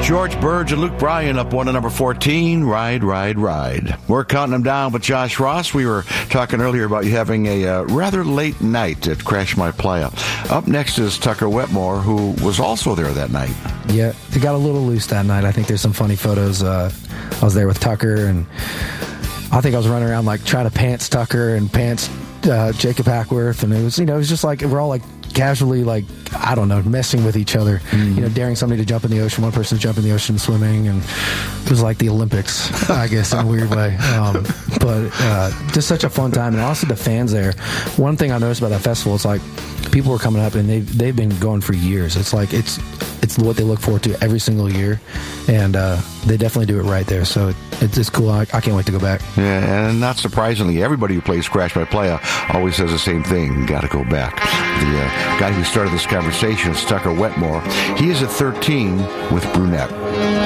George Burge and Luke Bryan up one to number 14, Ride, Ride, Ride. We're counting them down with Josh Ross. We were talking earlier about you having a rather late night at Crash My Playa. Up next is Tucker Wetmore, who was also there that night. Yeah, it got a little loose that night. I think there's some funny photos. I was there with Tucker, and I think I was running around like trying to pants Tucker and pants Jacob Hackworth, and it was just like we're all like casually, like, I don't know, messing with each other, daring somebody to jump in the ocean, one person to jump in the ocean swimming, and it was like the Olympics, I guess, in a weird way. But just such a fun time, and also the fans there. One thing I noticed about that festival is like people were coming up, and they've been going for years. It's like it's what they look forward to every single year, and they definitely do it right there. So it's cool. I can't wait to go back. Yeah, and not surprisingly, everybody who plays Crash My Playa always says the same thing: got to go back. The guy who started this conversation is Tucker Wetmore. He is at 13 with Brunette.